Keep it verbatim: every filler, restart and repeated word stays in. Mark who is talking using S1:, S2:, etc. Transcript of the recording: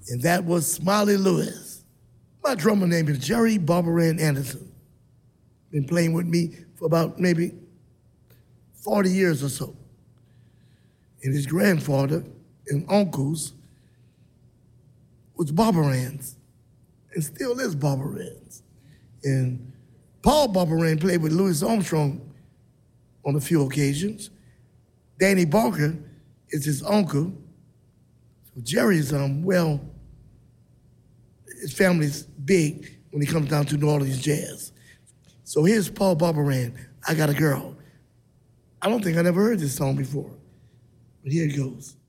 S1: And that was Smiley Lewis. My drummer name is Jerry Barbaran Anderson. Been playing with me for about maybe forty years or so. And his grandfather and uncles was Barbarans, and still is Barbarans. And Paul Barbaran played with Louis Armstrong on a few occasions. Danny Barker is his uncle. So Jerry's, um, well, his family's big when he comes down to New Orleans jazz. So here's Paul Barbaran, I Got a Girl. I don't think I never heard this song before, but here it goes.